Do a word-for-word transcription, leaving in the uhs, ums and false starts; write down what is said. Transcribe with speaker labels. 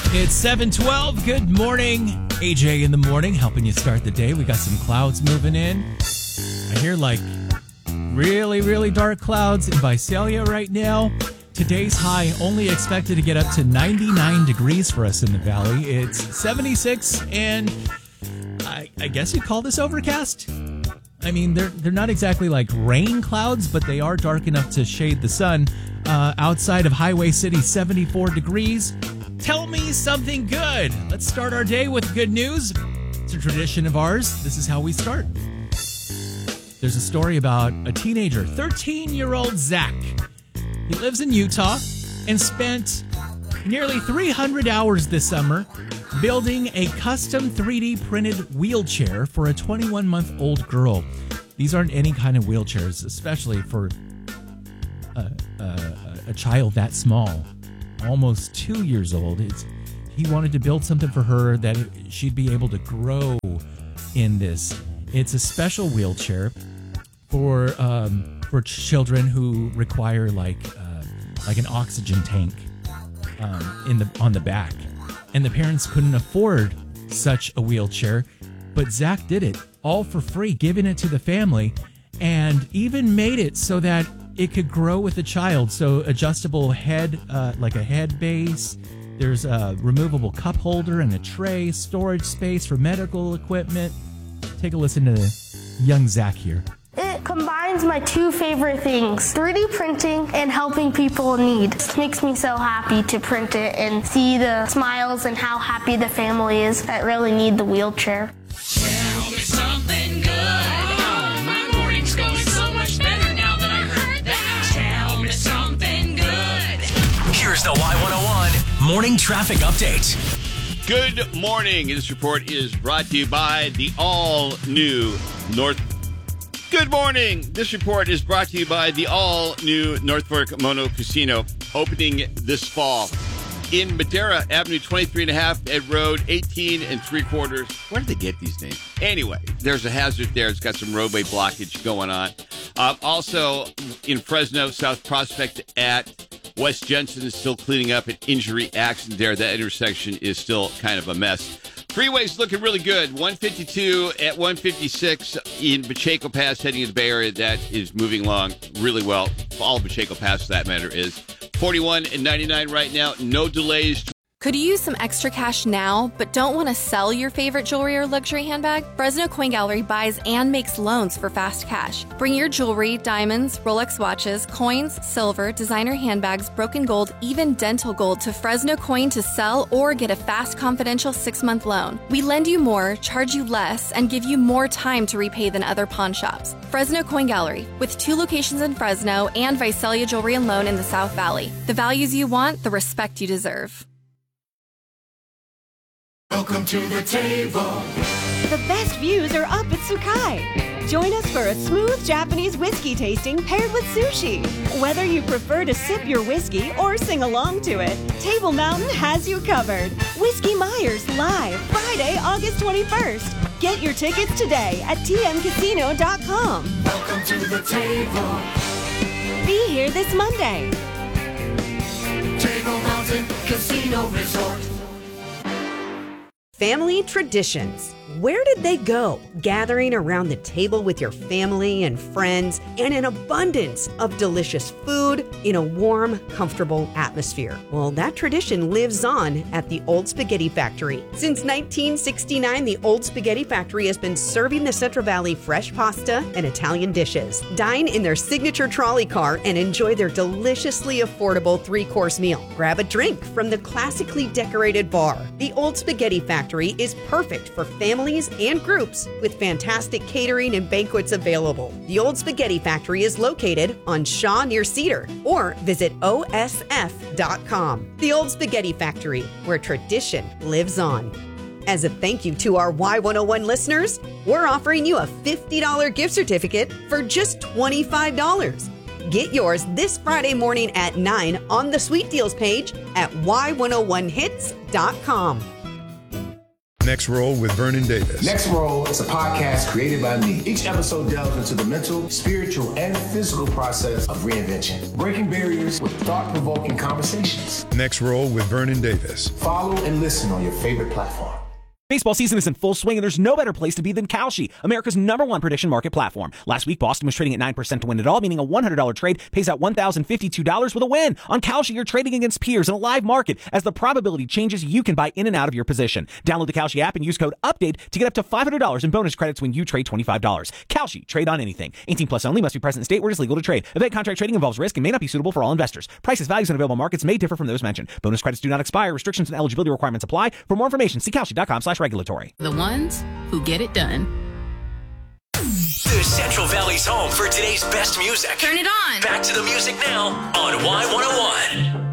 Speaker 1: It's seven twelve. Good morning. A J in the morning, helping you start the day. We got some clouds moving in. I hear like really, really dark clouds in Visalia right now. Today's high only expected to get up to ninety-nine degrees for us in the valley. It's seventy-six, and I, I guess you'd call this overcast. I mean, they're they're not exactly like rain clouds, but they are dark enough to shade the sun. Uh, outside of Highway City, seventy-four degrees. Tell me something good. Let's start our day with good news. It's a tradition of ours. This is how we start. There's a story about a teenager, thirteen-year-old Zach. He lives in Utah and spent nearly three hundred hours this summer building a custom three D printed wheelchair for a twenty-one-month-old girl. These aren't any kind of wheelchairs, especially for a, a, a child that small, almost two years old. It's, he wanted to build something for her that she'd be able to grow in this. It's a special wheelchair for um, for children who require like uh, like an oxygen tank um, in the on the back, and the parents couldn't afford such a wheelchair, but Zach did it all for free, giving it to the family, and even made it so that it could grow with the child. So adjustable head, uh, like a head base. There's a removable cup holder and a tray, storage space for medical equipment. Take a listen to young Zach here.
Speaker 2: It combines my two favorite things, three D printing and helping people in need. It makes me so happy to print it and see the smiles and how happy the family is that really need the wheelchair.
Speaker 3: Tell me something good. Oh, my morning's going so much better now that I heard that. Tell me something good.
Speaker 4: Here's the Y one oh one Morning Traffic Update.
Speaker 5: Good morning. This report is brought to you by the all-new North... Good morning. This report is brought to you by the all-new North Fork Mono Casino, opening this fall. In Madera, Avenue twenty-three and a half, Ed Road, eighteen and three quarters. Where did they get these names? Anyway, there's a hazard there. It's got some roadway blockage going on. Um, also, in Fresno, South Prospect at West Jensen is still cleaning up an injury accident there. That intersection is still kind of a mess. Freeway's looking really good. one fifty-two at one fifty-six in Pacheco Pass heading to the Bay Area. That is moving along really well. All of Pacheco Pass, for that matter, is. forty-one and ninety-nine right now. No delays.
Speaker 6: Could you use some extra cash now, but don't want to sell your favorite jewelry or luxury handbag? Fresno Coin Gallery buys and makes loans for fast cash. Bring your jewelry, diamonds, Rolex watches, coins, silver, designer handbags, broken gold, even dental gold to Fresno Coin to sell or get a fast, confidential six-month loan. We lend you more, charge you less, and give you more time to repay than other pawn shops. Fresno Coin Gallery, with two locations in Fresno and Visalia Jewelry and Loan in the South Valley. The values you want, the respect you deserve.
Speaker 3: Welcome to the table.
Speaker 7: The best views are up at Sukai. Join us for a smooth Japanese whiskey tasting paired with sushi. Whether you prefer to sip your whiskey or sing along to it, Table Mountain has you covered. Whiskey Myers live Friday, August twenty-first. Get your tickets today at T M casino dot com.
Speaker 3: Welcome to the table.
Speaker 7: Be here this Monday.
Speaker 3: Table Mountain Casino Resort.
Speaker 8: Family traditions. Where did they go? Gathering around the table with your family and friends and an abundance of delicious food in a warm, comfortable atmosphere. Well, that tradition lives on at the Old Spaghetti Factory. Since nineteen sixty-nine, the Old Spaghetti Factory has been serving the Central Valley fresh pasta and Italian dishes. Dine in their signature trolley car and enjoy their deliciously affordable three-course meal. Grab a drink from the classically decorated bar. The Old Spaghetti Factory is perfect for families and groups with fantastic catering and banquets available. The Old Spaghetti Factory is located on Shaw near Cedar, or visit O S F dot com. The Old Spaghetti Factory, where tradition lives on. As a thank you to our Y one oh one listeners, we're offering you a fifty dollars gift certificate for just twenty-five dollars. Get yours this Friday morning at nine on the Sweet Deals page at Y one oh one hits dot com.
Speaker 9: Next Roll with Vernon Davis.
Speaker 10: Next Roll is a podcast created by me. Each episode delves into the mental, spiritual, and physical process of reinvention, breaking barriers with thought-provoking conversations.
Speaker 9: Next Roll with Vernon Davis.
Speaker 10: Follow and listen on your favorite platform.
Speaker 11: Baseball season is in full swing, and there's no better place to be than Kalshi, America's number one prediction market platform. Last week, Boston was trading at nine percent to win it all, meaning a one hundred dollars trade pays out one thousand fifty-two dollars with a win. On Kalshi, you're trading against peers in a live market. As the probability changes, you can buy in and out of your position. Download the Kalshi app and use code UPDATE to get up to five hundred dollars in bonus credits when you trade twenty-five dollars. Kalshi, trade on anything. eighteen plus only, must be present in state where it is legal to trade. Event contract trading involves risk and may not be suitable for all investors. Prices, values, and available markets may differ from those mentioned. Bonus credits do not expire. Restrictions and eligibility requirements apply. For more information, see Kalshi.com slash regulatory.
Speaker 12: The ones who get it done.
Speaker 4: The Central Valley's home for today's best music.
Speaker 12: Turn it on.
Speaker 4: Back to the music now on Y one oh one.